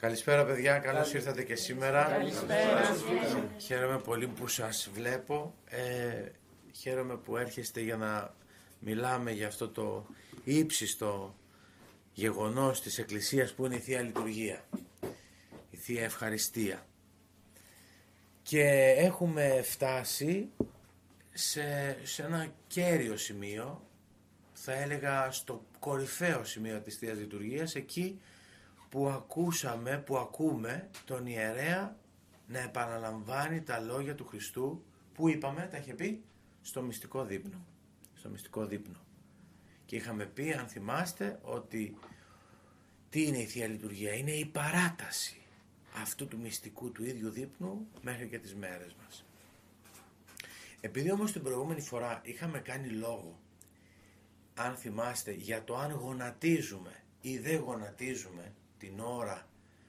Καλησπέρα παιδιά, καλώς ήρθατε και σήμερα. Καλησπέρα. Χαίρομαι πολύ που σας βλέπω. Χαίρομαι που έρχεστε για να μιλάμε για αυτό το ύψιστο γεγονός της Εκκλησίας που είναι η Θεία Λειτουργία, η Θεία Ευχαριστία. Και έχουμε φτάσει σε ένα κέριο σημείο, θα έλεγα στο κορυφαίο σημείο της Θείας Λειτουργίας, εκεί που ακούμε τον ιερέα να επαναλαμβάνει τα λόγια του Χριστού που είπαμε, τα είχε πει στο μυστικό δείπνο. Στο μυστικό δείπνο. Και είχαμε πει, αν θυμάστε, ότι τι είναι η Θεία Λειτουργία? Είναι η παράταση αυτού του μυστικού του ίδιου δείπνου μέχρι και τις μέρες μας. Επειδή όμως την προηγούμενη φορά είχαμε κάνει λόγο, αν θυμάστε, για το αν γονατίζουμε ή δεν γονατίζουμε την ώρα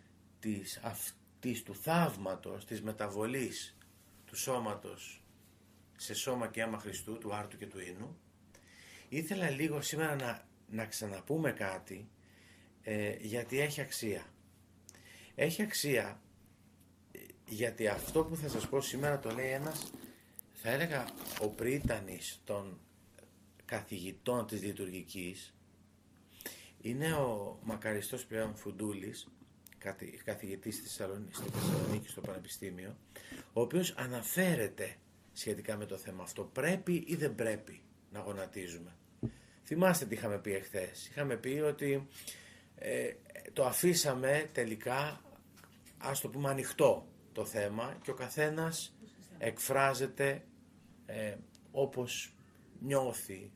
του θαύματος, της μεταβολής του σώματος σε σώμα και αίμα Χριστού, του άρτου και του ίνου, ήθελα λίγο σήμερα να ξαναπούμε κάτι, γιατί έχει αξία. Έχει αξία γιατί αυτό που θα σας πω σήμερα το λέει ένας, θα έλεγα, ο πρίτανης των καθηγητών της λειτουργικής. Είναι ο μακαριστός πλέον Φουντούλης, καθηγητής στη Θεσσαλονίκη στο Πανεπιστήμιο, ο οποίος αναφέρεται σχετικά με το θέμα αυτό. Πρέπει ή δεν πρέπει να γονατίζουμε? Θυμάστε τι είχαμε πει εχθές? Είχαμε πει ότι το αφήσαμε τελικά, ας το πούμε, ανοιχτό το θέμα και ο καθένας εκφράζεται όπως νιώθει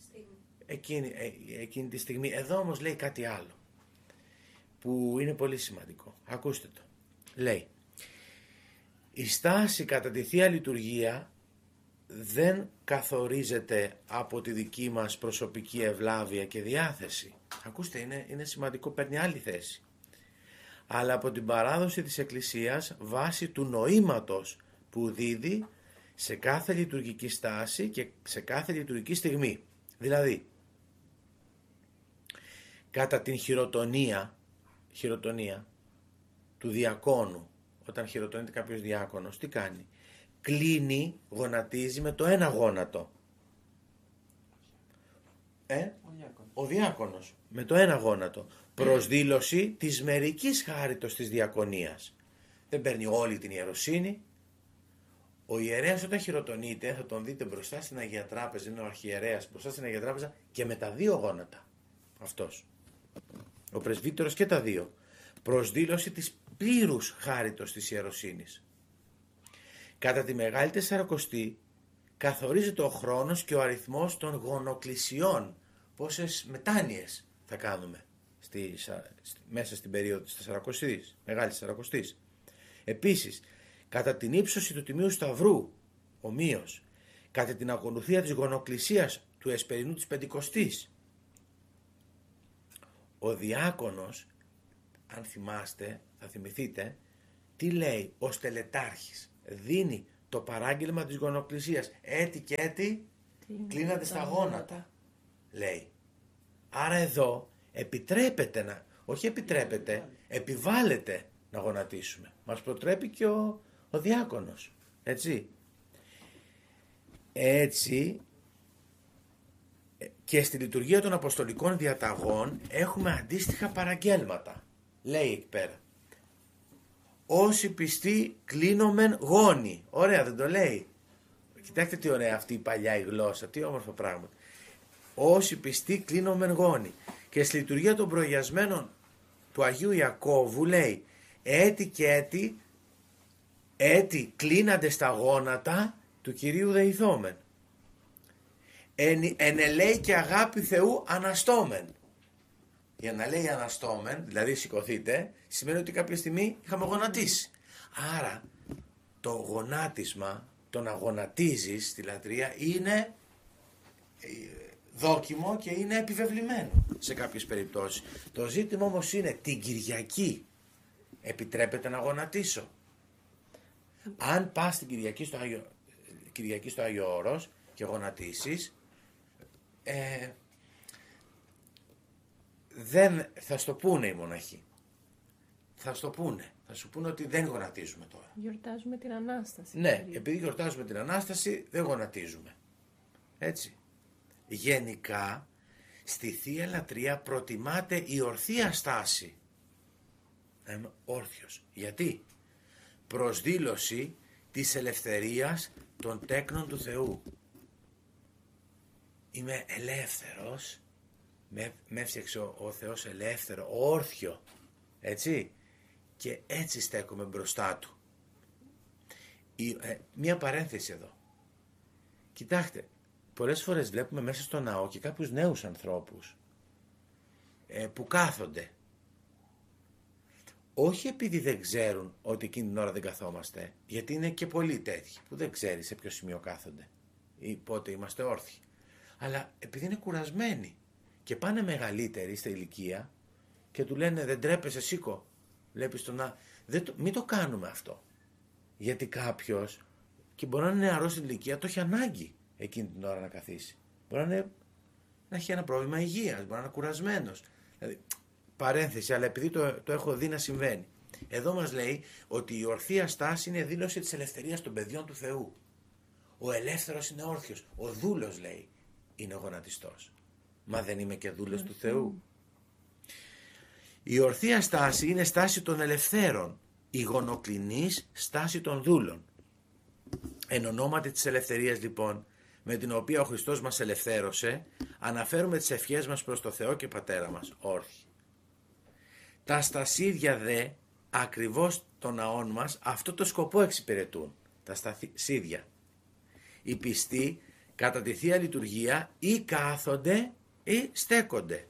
εκείνη τη στιγμή. Εδώ όμως λέει κάτι άλλο που είναι πολύ σημαντικό. Ακούστε το. Λέει, η στάση κατά τη Θεία Λειτουργία δεν καθορίζεται από τη δική μας προσωπική ευλάβεια και διάθεση. Ακούστε, είναι σημαντικό, παίρνει άλλη θέση. Αλλά από την παράδοση της Εκκλησίας βάσει του νοήματος που δίδει σε κάθε λειτουργική στάση και σε κάθε λειτουργική στιγμή. Δηλαδή, κατά την χειροτονία του διακόνου, όταν χειροτονείται κάποιος διάκονος, τι κάνει? Κλείνει, γονατίζει με το ένα γόνατο. Ο διάκονος με το ένα γόνατο. Προσδήλωση της μερικής χάριτος της διακονίας. Δεν παίρνει όλη την ιεροσύνη. Ο ιερέας όταν χειροτονείται, θα τον δείτε μπροστά στην Αγία Τράπεζα, είναι ο αρχιερέας μπροστά στην Αγία Τράπεζα και με τα δύο γόνατα. Αυτός. Ο πρεσβύτερος και τα δύο. Προσδήλωση της πλήρους χάριτος της ιεροσύνης. Κατά τη Μεγάλη Τεσσαρακοστή καθορίζεται ο χρόνος και ο αριθμός των γονοκλησιών. Πόσες μετάνοιες θα κάνουμε μέσα στην περίοδο της Τεσσαρακοστής, Μεγάλης Τεσσαρακοστής. Επίσης, κατά την ύψωση του Τιμίου Σταυρού, ομοίως, κατά την ακολουθία της γονοκλησίας του εσπερινού της Πεντηκοστής, ο διάκονος, αν θυμάστε, θα θυμηθείτε, τι λέει ως τελετάρχης? Δίνει το παράγγελμα της γονοκλησίας. Έτη και έτη κλείνατε στα γόνατα, λέει. Άρα εδώ επιτρέπεται επιβάλλεται να γονατίσουμε. Μας προτρέπει και ο διάκονος. Έτσι και στη λειτουργία των Αποστολικών Διαταγών έχουμε αντίστοιχα παραγγέλματα. Λέει εκεί πέρα, όσοι πιστοί κλείνομεν γόνοι. Ωραία, δεν το λέει? Κοιτάξτε τι ωραία αυτή η παλιά η γλώσσα, τι όμορφα πράγματα. Όσοι πιστοί κλείνομεν γόνοι. Και στη λειτουργία των προγιασμένων του Αγίου Ιακώβου λέει, έτη και έτη κλείνανται στα γόνατα του Κυρίου δεηθόμεν. Ενελέει και αγάπη Θεού αναστόμεν. Για να λέει αναστόμεν, δηλαδή σηκωθείτε, σημαίνει ότι κάποια στιγμή είχαμε γονατίσει. Άρα το γονάτισμα, το να γονατίζεις στη λατρεία είναι δόκιμο και είναι επιβεβλημένο σε κάποιες περιπτώσεις. Το ζήτημα όμως είναι, την Κυριακή επιτρέπεται να γονατίσω? Αν πας την Κυριακή στο Άγιο Όρος και γονατίσεις, δεν θα στο πούνε οι μοναχοί. θα στο πούνε. Θα σου πούνε ότι δεν γονατίζουμε τώρα. Γιορτάζουμε την Ανάσταση. Ναι, επειδή γιορτάζουμε την Ανάσταση δεν γονατίζουμε. Έτσι. Γενικά, στη Θεία Λατρεία προτιμάται η ορθία στάση. Να είμαι όρθιος. Γιατί? Προσδήλωση της ελευθερίας των τέκνων του Θεού. Είμαι ελεύθερος, με έφτιαξε ο Θεός ελεύθερο, όρθιο, έτσι, και έτσι στέκομαι μπροστά Του. Μία παρένθεση εδώ. Κοιτάξτε, πολλές φορές βλέπουμε μέσα στο ναό και κάποιους νέους ανθρώπους που κάθονται. Όχι επειδή δεν ξέρουν ότι εκείνη την ώρα δεν καθόμαστε, γιατί είναι και πολλοί τέτοιοι που δεν ξέρει σε ποιο σημείο κάθονται ή πότε είμαστε όρθιοι. Αλλά επειδή είναι κουρασμένοι και πάνε μεγαλύτεροι στα ηλικία και του λένε δεν τρέπεσαι, σήκω. Βλέπεις μην το κάνουμε αυτό. Γιατί κάποιος, και μπορεί να είναι νεαρός στην ηλικία, το έχει ανάγκη εκείνη την ώρα να καθίσει. Μπορεί να έχει ένα πρόβλημα υγείας, μπορεί να είναι κουρασμένος. Δηλαδή, παρένθεση, αλλά επειδή το έχω δει να συμβαίνει. Εδώ μας λέει ότι η ορθία στάση είναι δήλωση της ελευθερίας των παιδιών του Θεού. Ο ελεύθερος είναι όρθιος. Ο δούλος, λέει, είναι ο γονατιστός. Μα δεν είμαι και δούλος του Θεού? Η ορθία στάση είναι στάση των ελευθέρων. Η γονοκλινής στάση των δούλων. Εν ονόματι της ελευθερίας, λοιπόν, με την οποία ο Χριστός μας ελευθέρωσε, αναφέρουμε τις ευχές μας προς το Θεό και Πατέρα μας, όρθιοι. Τα στασίδια δε, ακριβώς των ναών μας, αυτό το σκοπό εξυπηρετούν. Τα στασίδια. Οι πιστοί κατά τη Θεία Λειτουργία ή κάθονται ή στέκονται.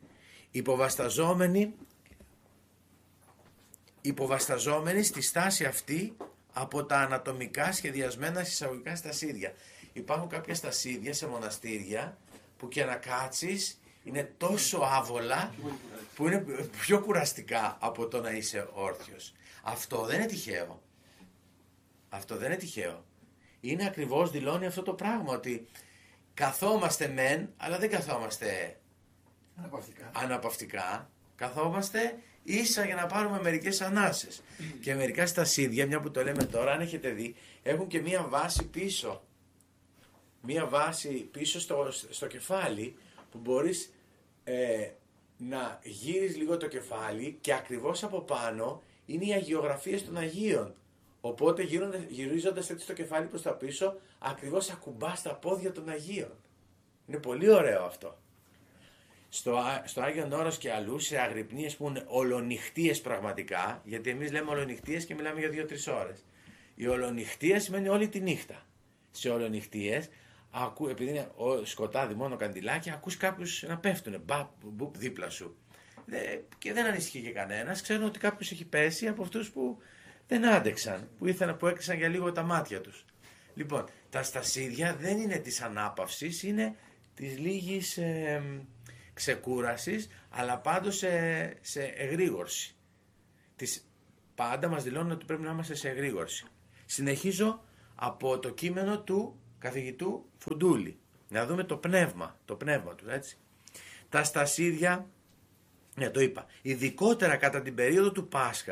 Υποβασταζόμενοι στη στάση αυτή από τα ανατομικά σχεδιασμένα εισαγωγικά στασίδια. Υπάρχουν κάποια στασίδια σε μοναστήρια που και να κάτσεις είναι τόσο άβολα που είναι πιο κουραστικά από το να είσαι όρθιος. Αυτό δεν είναι τυχαίο. Αυτό δεν είναι τυχαίο. Είναι ακριβώς, δηλώνει αυτό το πράγμα, ότι καθόμαστε μεν, αλλά δεν καθόμαστε αναπαυτικά. Καθόμαστε ίσα για να πάρουμε μερικές ανάσες. Και μερικά στασίδια, μια που το λέμε τώρα, αν έχετε δει, έχουν και μια βάση πίσω. Μια βάση πίσω στο κεφάλι, που μπορείς να γύρεις λίγο το κεφάλι και ακριβώς από πάνω είναι οι αγιογραφίες των Αγίων. Οπότε γυρίζοντας έτσι το κεφάλι προς τα πίσω, ακριβώς ακουμπάς τα πόδια των Αγίων. Είναι πολύ ωραίο αυτό. Στο Άγιον Όρος και αλλού, σε αγρυπνίες που είναι ολονυχτίες πραγματικά, γιατί εμείς λέμε ολονυχτίες και μιλάμε για 2-3 ώρες. Η ολονυχτία σημαίνει όλη τη νύχτα. Σε ολονυχτίες, επειδή είναι σκοτάδι μόνο καντιλάκι, ακούς κάποιους να πέφτουνε μπουπ δίπλα σου. Και δεν ανησυχεί και κανένας, ξέρουν ότι κάποιος έχει πέσει από αυτούς που δεν άντεξαν, που έκλεισαν για λίγο τα μάτια τους. Λοιπόν, τα στασίδια δεν είναι της ανάπαυσης, είναι της λίγης ξεκούρασης, αλλά πάντως σε εγρήγορση. Πάντα μας δηλώνουν ότι πρέπει να είμαστε σε εγρήγορση. Συνεχίζω από το κείμενο του καθηγητού Φουντούλη. Να δούμε το πνεύμα του, έτσι. Τα στασίδια, το είπα, ειδικότερα κατά την περίοδο του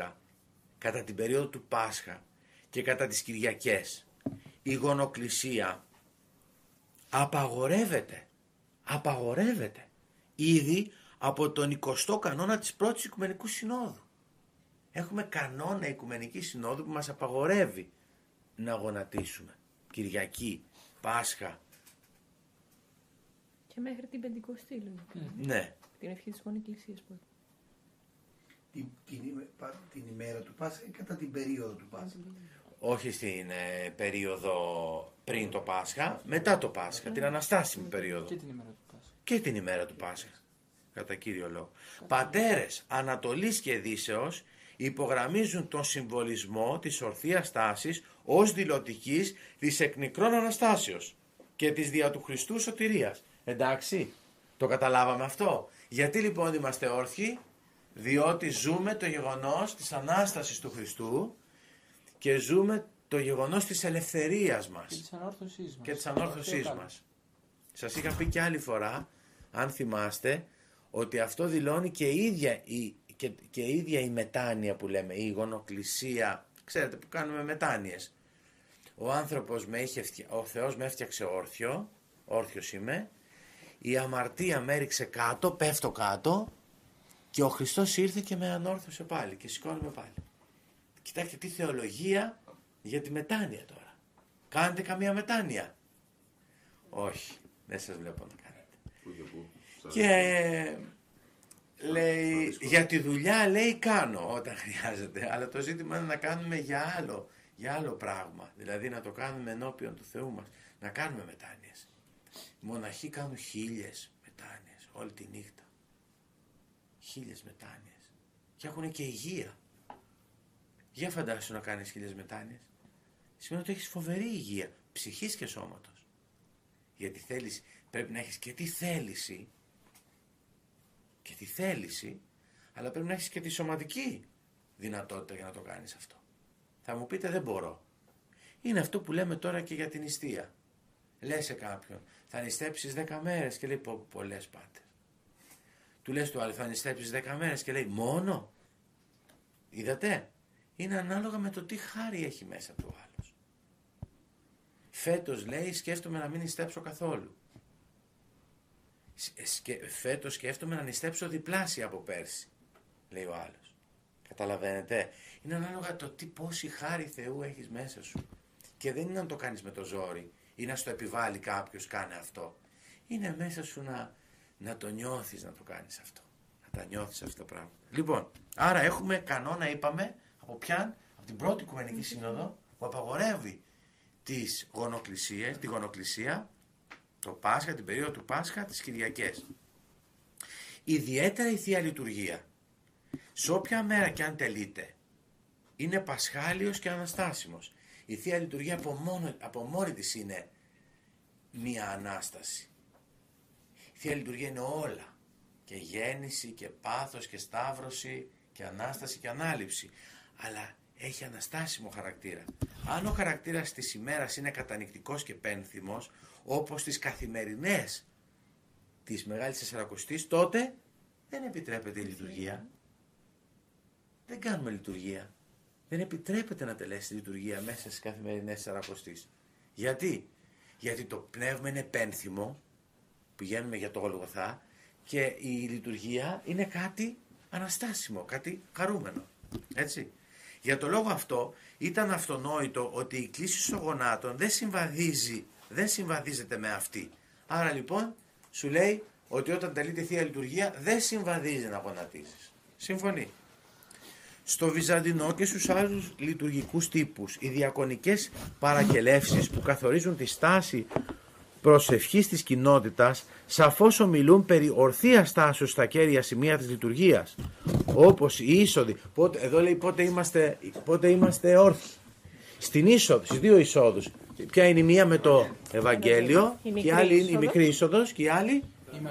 Πάσχα, και κατά τις Κυριακές, η γονοκλησία απαγορεύεται ήδη από τον 20ο κανόνα της πρώτης Οικουμενικού Συνόδου. Έχουμε κανόνα Οικουμενικής Συνόδου που μας απαγορεύει να γονατίσουμε Κυριακή, Πάσχα. Και μέχρι την Πεντηκοστή, Ναι. Την ευχή της Γονεκλησίας πρώτα. Την ημέρα του Πάσχα ή κατά την περίοδο του Πάσχα? Όχι στην περίοδο πριν το Πάσχα, μετά το Πάσχα, την αναστάσιμη περίοδο. Και την ημέρα του Πάσχα, κατά κύριο λόγο. Πατέρες Ανατολής και Δύσεως υπογραμμίζουν τον συμβολισμό της ορθίας τάσης ως δηλωτικής της εκ νεκρών Αναστάσεως και της δια του Χριστού σωτηρίας. Εντάξει, το καταλάβαμε αυτό. Γιατί λοιπόν είμαστε όρθιοι? Διότι ζούμε το γεγονός της Ανάστασης του Χριστού και ζούμε το γεγονός της ελευθερίας μας και της ανόρθωσής μας. Σας είχα πει και άλλη φορά, αν θυμάστε, ότι αυτό δηλώνει και η ίδια η και η ίδια η μετάνοια που λέμε, η γονοκλησία, ξέρετε που κάνουμε μετάνοιες. Ο άνθρωπος ο Θεός με έφτιαξε όρθιος είμαι, η αμαρτία με έριξε κάτω, πέφτω κάτω και ο Χριστός ήρθε και με ανόρθωσε πάλι και σηκώνουμε πάλι. Κοιτάξτε τι θεολογία για τη μετάνοια τώρα. Κάνετε καμία μετάνοια? Όχι, δεν σας βλέπω να κάνετε. Και λέει, για τη δουλειά λέει κάνω όταν χρειάζεται, αλλά το ζήτημα είναι να κάνουμε για άλλο πράγμα, δηλαδή να το κάνουμε ενώπιον του Θεού μας, να κάνουμε μετάνοιες. Οι μοναχοί κάνουν 1000 μετάνοιες όλη τη νύχτα, 1000 μετάνοιες και έχουν και υγεία. Για φαντάσου να κάνεις 1000 μετάνοιες, σημαίνει ότι έχεις φοβερή υγεία ψυχής και σώματος, γιατί πρέπει να έχεις και τη θέληση, αλλά πρέπει να έχεις και τη σωματική δυνατότητα για να το κάνεις αυτό. Θα μου πείτε δεν μπορώ. Είναι αυτό που λέμε τώρα και για την νηστεία. Λες σε κάποιον, θα νηστέψεις 10 μέρες και λέει πολλές πάτε. Του λες του άλλου, θα νηστέψεις 10 μέρες και λέει μόνο. Είδατε, είναι ανάλογα με το τι χάρη έχει μέσα του άλλος. Φέτος λέει σκέφτομαι να μην νηστέψω καθόλου. Φέτος σκέφτομαι να νηστέψω διπλάσια από πέρσι, λέει ο άλλος. Καταλαβαίνετε, είναι ανάλογα το πόση χάρη Θεού έχεις μέσα σου. Και δεν είναι να το κάνεις με το ζόρι ή να στο επιβάλλει κάποιος κάνε αυτό. Είναι μέσα σου να το νιώθεις να το κάνεις αυτό. Να τα νιώθεις αυτά τα πράγματα. Λοιπόν, άρα έχουμε κανόνα, είπαμε, από την πρώτη Οικουμενική Σύνοδο που απαγορεύει τη γονοκλησία, το Πάσχα, την περίοδο του Πάσχα, τις Κυριακές. Ιδιαίτερα η Θεία Λειτουργία. Σε όποια μέρα και αν τελείται, είναι πασχάλιος και αναστάσιμος. Η Θεία Λειτουργία από μόνη της είναι μία Ανάσταση. Η Θεία Λειτουργία είναι όλα. Και γέννηση και πάθος και σταύρωση και Ανάσταση και Ανάληψη. Αλλά έχει αναστάσιμο χαρακτήρα. Αν ο χαρακτήρας της ημέρας είναι κατανυκτικός και πένθυμος, όπως τις καθημερινές της Μεγάλης Τεσσαρακοστής, τότε δεν επιτρέπεται η λειτουργία. Δεν κάνουμε λειτουργία. Δεν επιτρέπεται να τελέσει τη λειτουργία μέσα στις καθημερινές Τεσσαρακοστής. Γιατί? Γιατί το πνεύμα είναι πένθυμο, πηγαίνουμε για το Γολγοθά, και η λειτουργία είναι κάτι αναστάσιμο, κάτι χαρούμενο. Έτσι. Για το λόγο αυτό ήταν αυτονόητο ότι η κλίση των γονάτων δεν συμβαδίζεται με αυτή. Άρα λοιπόν σου λέει ότι όταν τελείται η Θεία Λειτουργία δεν συμβαδίζει να γονατίζεις. Συμφωνεί. Στο Βυζαντινό και στους άλλους λειτουργικούς τύπους, οι διακονικές παρακελεύσεις που καθορίζουν τη στάση προσευχής της κοινότητας σαφώς ομιλούν περί ορθίας στάσεως στα κέρια σημεία της λειτουργίας, όπως η είσοδη. Εδώ λέει πότε είμαστε όρθιοι. Στις δύο εισόδους. Ποια είναι η μία με το Ευαγγέλιο, και η άλλη είναι η μικρή είσοδος και η άλλη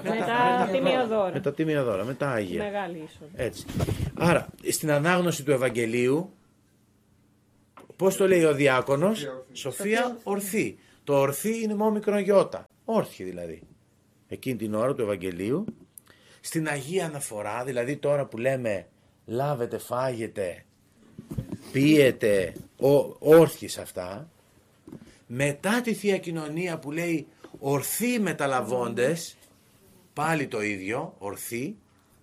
με τα τίμια δώρα, με τα Άγια. Μεγάλη είσοδο. Έτσι. Άρα, στην ανάγνωση του Ευαγγελίου, πώς το λέει ο διάκονος, Σοφία ορθή. Το ορθή είναι μόνο μικρογιώτα, όρθιοι δηλαδή. Εκείνη την ώρα του Ευαγγελίου, στην Αγία Αναφορά, δηλαδή τώρα που λέμε λάβετε, φάγετε, πίετε, όρθιοι σε αυτά, μετά τη Θεία Κοινωνία που λέει ορθοί μεταλαβώντες, πάλι το ίδιο, ορθοί,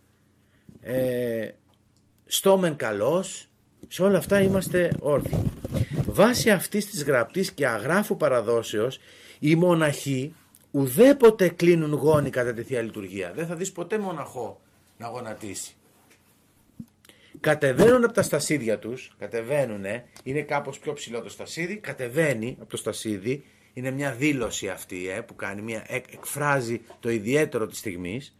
στόμεν καλός, σε όλα αυτά είμαστε όρθιοι. Βάσει αυτής της γραπτής και αγράφου παραδόσεως, οι μοναχοί ουδέποτε κλείνουν γόνοι κατά τη Θεία Λειτουργία. Δεν θα δεις ποτέ μοναχό να γονατίσει. Κατεβαίνουν από τα στασίδια τους, είναι κάπως πιο ψηλό το στασίδι, κατεβαίνει από το στασίδι, είναι μια δήλωση αυτή που κάνει, εκφράζει το ιδιαίτερο της στιγμής,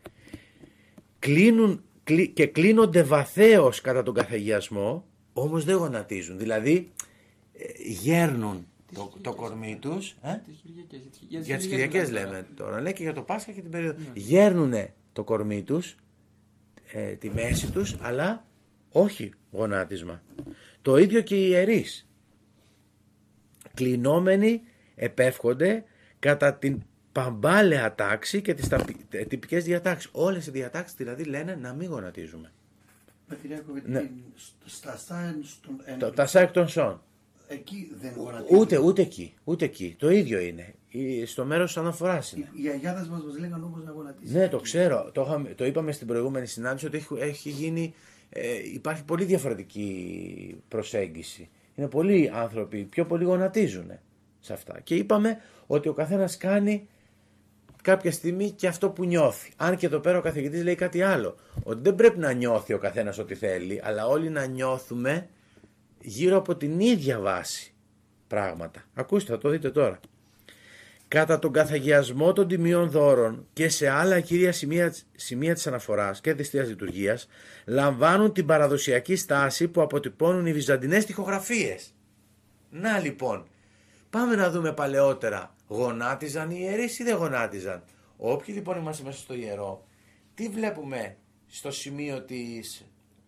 και κλείνονται βαθέως κατά τον καθαγιασμό, όμως δεν γονατίζουν, δηλαδή γέρνουν το κορμί τους, για τις Κυριακές λέμε τώρα, λέει και για το Πάσχα και την περίοδο, γέρνουνε το κορμί τους, τη μέση τους, αλλά όχι γονάτισμα. Το ίδιο και οι ιερείς, κλεινόμενοι επεύχονται κατά την παμπάλαια τάξη και τις τυπικές διατάξεις. Όλες οι διατάξεις δηλαδή λένε να μην γονατίζουμε. Πατριάκο, Ναι. στα Στάιν, Τα ΣΑΕΚ των ΣΟΝ. εκεί δεν γονατίζουν. Ούτε εκεί. Το ίδιο είναι. Στο μέρος αναφοράς είναι. Οι αγιάδες μας λέγανε όμως να γονατίσει. Ναι, το ξέρω. Το είπαμε στην προηγούμενη συνάντηση ότι έχει γίνει. Υπάρχει πολύ διαφορετική προσέγγιση. Είναι πολλοί άνθρωποι, πιο πολλοί γονατίζουν σε αυτά. Και είπαμε ότι ο καθένας κάνει κάποια στιγμή και αυτό που νιώθει. Αν και εδώ πέρα ο καθηγητής λέει κάτι άλλο. Ότι δεν πρέπει να νιώθει ο καθένας ό,τι θέλει, αλλά όλοι να νιώθουμε γύρω από την ίδια βάση πράγματα. Ακούστε, θα το δείτε τώρα. Κατά τον καθαγιασμό των τιμίων δώρων και σε άλλα κυρία σημεία της αναφοράς και της Θείας Λειτουργίας λαμβάνουν την παραδοσιακή στάση που αποτυπώνουν οι βυζαντινές τοιχογραφίες. Να λοιπόν, πάμε να δούμε παλαιότερα. Γονάτιζαν οι ιερείς ή δεν γονάτιζαν? Όποιοι λοιπόν είμαστε μέσα στο ιερό, τι βλέπουμε στο σημείο της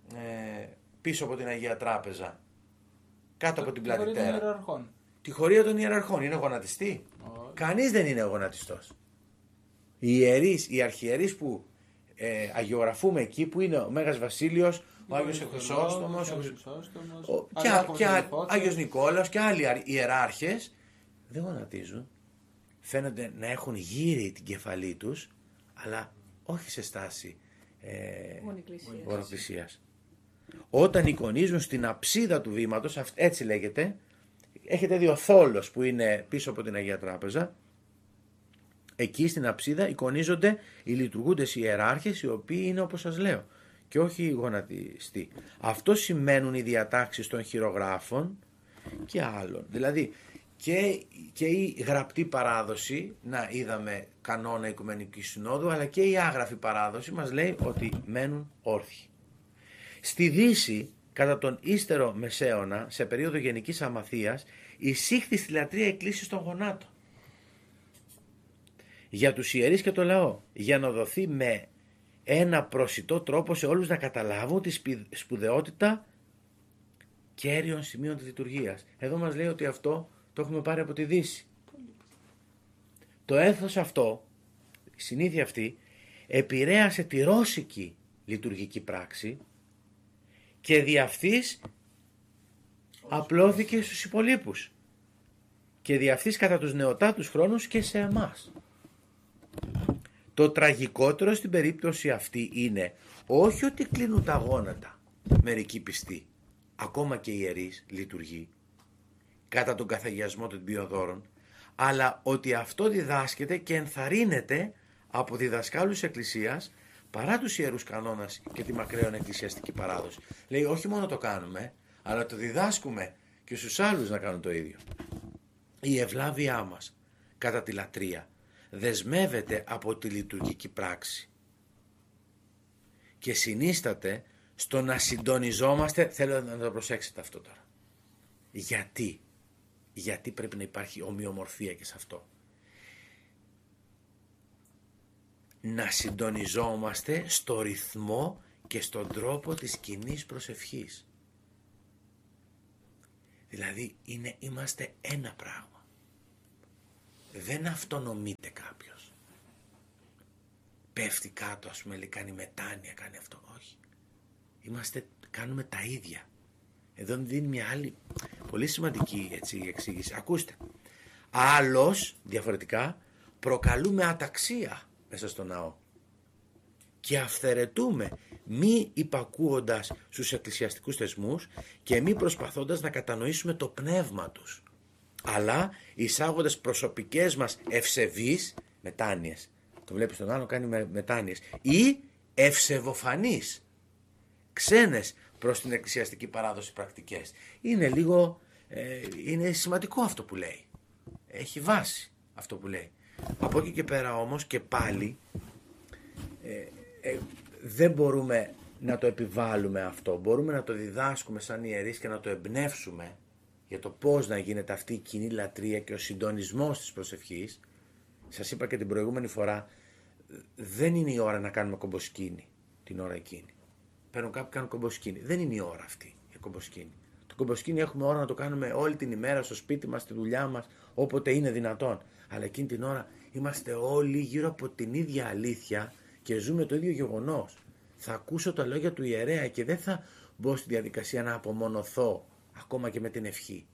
πίσω από την Αγία Τράπεζα, κάτω από την πλατητέρα? Τη χωρία των ιεραρχών. Είναι γονατιστή? Κανείς δεν είναι γονατιστός. Οι ιερείς, οι αρχιερείς που αγιογραφούμε εκεί, που είναι ο Μέγας Βασίλειος, ο Άγιος Χρυσόστομος, ο Άγιος Νικόλαος και άλλοι ιεράρχες, δεν γονατίζουν. Φαίνονται να έχουν γύρει την κεφαλή τους, αλλά όχι σε στάση γονοπλησίας. Όταν εικονίζουν στην αψίδα του βήματος, έτσι λέγεται, έχετε δει ο θόλος που είναι πίσω από την Αγία Τράπεζα. Εκεί στην αψίδα εικονίζονται οι λειτουργούντες ιεράρχες, οι οποίοι είναι όπως σας λέω και όχι γονατιστοί. Αυτό σημαίνουν οι διατάξεις των χειρογράφων και άλλων. Δηλαδή και η γραπτή παράδοση, να είδαμε κανόνα Οικουμενικής Συνόδου, αλλά και η άγραφη παράδοση μας λέει ότι μένουν όρθιοι. Στη Δύση, κατά τον ύστερο Μεσαίωνα, σε περίοδο γενικής αμαθείας, εισήχθη στη λατρεία εκκλήσης των γονάτων για τους ιερείς και το λαό, για να δοθεί με ένα προσιτό τρόπο σε όλους να καταλάβουν τη σπουδαιότητα κέριων σημείων της λειτουργίας. Εδώ μας λέει ότι αυτό το έχουμε πάρει από τη Δύση. Το έθος αυτό, η συνήθεια αυτή, επηρέασε τη ρώσικη λειτουργική πράξη και δι' αυτής απλώθηκε στους υπολείπους και δι' αυτής κατά τους νεοτάτους χρόνους και σε εμάς. Το τραγικότερο στην περίπτωση αυτή είναι όχι ότι κλείνουν τα γόνατα μερικοί πιστοί, ακόμα και ιερείς λειτουργοί, κατά τον καθαγιασμό των ποιοδόρων, αλλά ότι αυτό διδάσκεται και ενθαρρύνεται από διδασκάλους εκκλησίας παρά τους ιερούς κανόνας και τη μακραίων εκκλησιαστική παράδοση. Λέει όχι μόνο το κάνουμε, αλλά το διδάσκουμε και στους άλλους να κάνουν το ίδιο. Η ευλάβειά μας κατά τη λατρεία δεσμεύεται από τη λειτουργική πράξη και συνίσταται στο να συντονιζόμαστε. Θέλω να το προσέξετε αυτό τώρα. Γιατί πρέπει να υπάρχει ομοιομορφία και σε αυτό. Να συντονιζόμαστε στο ρυθμό και στον τρόπο της κοινής προσευχής. Δηλαδή είμαστε ένα πράγμα. Δεν αυτονομείται κάποιος. Πέφτει κάτω, ας πούμε, λέει, κάνει μετάνοια, κάνει αυτό. Όχι. Κάνουμε τα ίδια. Εδώ δίνει μια άλλη πολύ σημαντική εξήγηση. Ακούστε. Άλλος, διαφορετικά, προκαλούμε αταξία μέσα στο ναό και αυθαιρετούμε μη υπακούοντας στους εκκλησιαστικούς θεσμούς και μη προσπαθώντας να κατανοήσουμε το πνεύμα τους, αλλά εισάγοντας προσωπικές μας ευσεβείς μετάνοιες. Το βλέπεις τον άλλο κάνει μετάνοιες ή ευσεβοφανείς ξένες προς την εκκλησιαστική παράδοση πρακτικές. Είναι σημαντικό αυτό που λέει. Έχει βάση αυτό που λέει. Από εκεί και πέρα όμως και πάλι δεν μπορούμε να το επιβάλλουμε αυτό. Μπορούμε να το διδάσκουμε σαν ιερείς και να το εμπνεύσουμε για το πώς να γίνεται αυτή η κοινή λατρεία και ο συντονισμός της προσευχής. Σας είπα και την προηγούμενη φορά, δεν είναι η ώρα να κάνουμε κομποσκίνη την ώρα εκείνη. Παίρνουν κάποιοι κάνουν κομποσκίνη. Δεν είναι η ώρα αυτή η κομποσκίνη. Το κομποσκίνη έχουμε ώρα να το κάνουμε όλη την ημέρα στο σπίτι μας, στη δουλειά μας, όποτε είναι δυνατόν. Αλλά εκείνη την ώρα είμαστε όλοι γύρω από την ίδια αλήθεια και ζούμε το ίδιο γεγονός. Θα ακούσω τα λόγια του ιερέα και δεν θα μπω στη διαδικασία να απομονωθώ ακόμα και με την ευχή.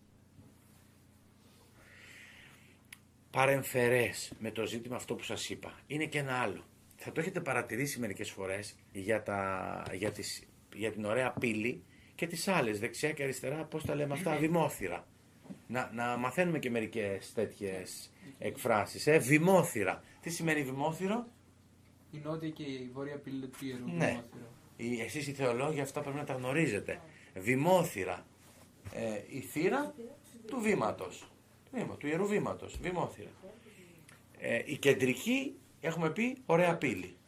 Παρεμφερές με το ζήτημα αυτό που σας είπα είναι και ένα άλλο. Θα το έχετε παρατηρήσει μερικές φορές για την ωραία πύλη και τις άλλες δεξιά και αριστερά, πώς τα λέμε αυτά, δημόθυρα. Να μαθαίνουμε και μερικές τέτοιες εκφράσεις. Δημόθυρα. Τι σημαίνει δημόθυρο? Η νότια και η βόρεια πύλη του Ιερού. Ναι. Εσείς οι θεολόγοι αυτά πρέπει να τα γνωρίζετε. Δημόθυρα. Η θύρα του βήματος. Του Ιερού Βήματος. Δημόθυρα. Η κεντρική, έχουμε πει, ωραία πύλη.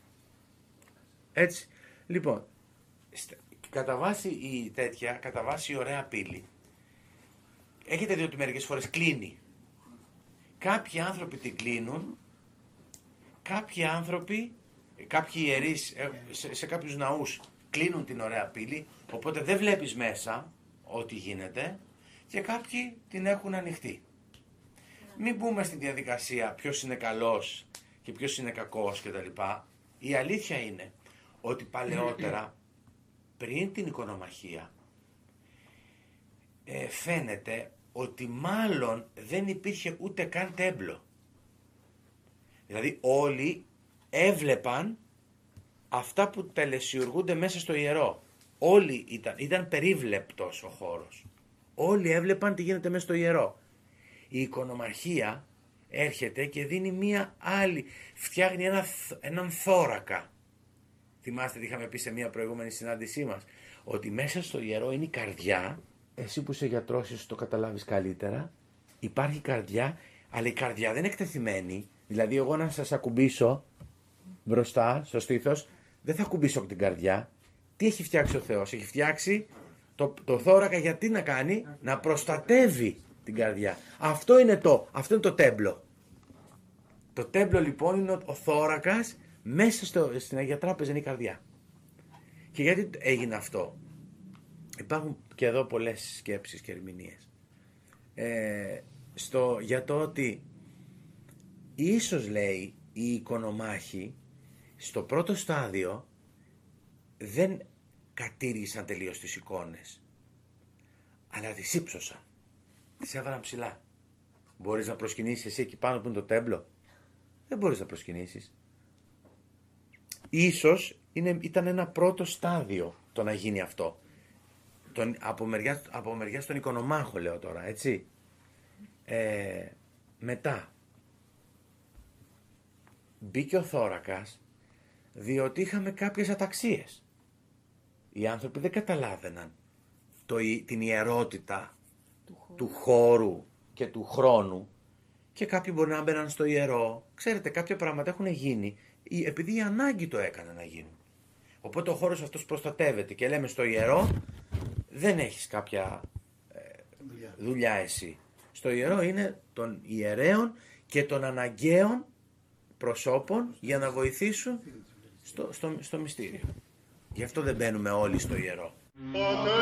Έτσι. Λοιπόν, κατά βάση η ωραία πύλη, έχετε δει ότι μερικές φορές κλείνει. Κάποιοι άνθρωποι την κλείνουν, κάποιοι ιερείς σε κάποιους ναούς κλείνουν την ωραία πύλη, οπότε δεν βλέπεις μέσα ό,τι γίνεται, και κάποιοι την έχουν ανοιχτή. Μην μπούμε στη διαδικασία ποιος είναι καλός και ποιος είναι κακός κτλ. Η αλήθεια είναι ότι παλαιότερα, πριν την οικονομαχία, φαίνεται ότι μάλλον δεν υπήρχε ούτε καν τέμπλο. Δηλαδή όλοι έβλεπαν αυτά που τελεσιουργούνται μέσα στο ιερό. Όλοι ήταν περίβλεπτος ο χώρος. Όλοι έβλεπαν τι γίνεται μέσα στο ιερό. Η οικονομαρχία έρχεται και δίνει μία άλλη, φτιάχνει έναν θώρακα. Θυμάστε τι είχαμε πει σε μία προηγούμενη συνάντησή μας, ότι μέσα στο ιερό είναι η καρδιά. Εσύ που είσαι γιατρός ίσως το καταλάβεις καλύτερα. Υπάρχει καρδιά, αλλά η καρδιά δεν είναι εκτεθειμένη. Δηλαδή εγώ να σας ακουμπήσω μπροστά στο στήθος, δεν θα ακουμπήσω από την καρδιά. Τι έχει φτιάξει ο Θεός? Έχει φτιάξει το θώρακα γιατί να κάνει? Να προστατεύει την καρδιά. Αυτό είναι το τέμπλο. Το τέμπλο λοιπόν είναι ο θώρακας, μέσα στην Αγία Τράπεζα είναι η καρδιά. Και γιατί έγινε αυτό? Υπάρχουν και εδώ πολλές σκέψεις και ερμηνείες. Για το ότι ίσως, λέει, οι οικονομάχοι στο πρώτο στάδιο δεν κατήργησαν τελείως τις εικόνες, αλλά τις ύψωσαν, τις έβαλαν ψηλά. Μπορείς να προσκυνήσεις εσύ εκεί πάνω που είναι το τέμπλο? Δεν μπορείς να προσκυνήσεις. Ίσως ήταν ένα πρώτο στάδιο το να γίνει αυτό. Από μεριά των οικονομάχων λέω τώρα, έτσι. Μετά μπήκε ο θώρακας, διότι είχαμε κάποιες αταξίες. Οι άνθρωποι δεν καταλάβαιναν την ιερότητα του χώρου και του χρόνου, και κάποιοι μπορεί να μπαίναν στο ιερό. Ξέρετε, κάποια πράγματα έχουν γίνει επειδή η ανάγκη το έκανε να γίνουν. Οπότε ο χώρος αυτός προστατεύεται και λέμε στο ιερό δεν έχεις κάποια δουλειά εσύ. Στο ιερό είναι των ιερέων και των αναγκαίων προσώπων για να βοηθήσουν στο μυστήριο. Γι' αυτό δεν μπαίνουμε όλοι στο ιερό.